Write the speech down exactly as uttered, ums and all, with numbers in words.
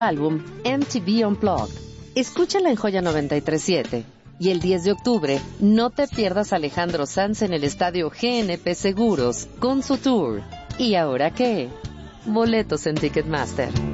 álbum M T V Unplugged. Escúchala en Joya noventa y tres punto siete. Y el diez de octubre, no te pierdas a Alejandro Sanz en el estadio G N P Seguros con su tour. ¿Y ahora qué? Boletos en Ticketmaster.